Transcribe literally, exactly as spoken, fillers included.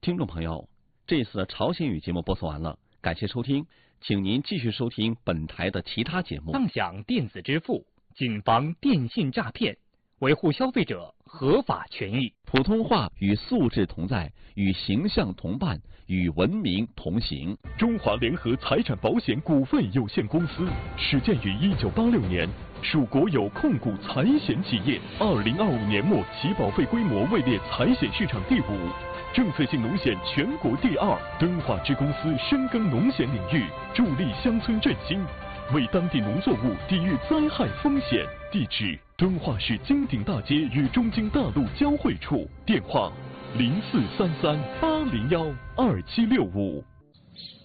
听众朋友，这次的朝鲜语节目播送完了，感谢收听，请您继续收听本台的其他节目。 畅享电子支付，谨防电信诈骗，维护消费者合法权益。 普通话与素质同在，与形象同伴，与文明同行。 中华联合财产保险股份有限公司始建于一九八六年，属国有控股财险企业。二零二五年末，其保费规模位列财险市场第五，政策性农险全国第二。敦化支公司深耕农险领域，助力乡村振兴，为当地农作物抵御灾害风险。地址：敦化市金鼎大街与中京大路交汇处。电话：零四三三八零幺二七六五。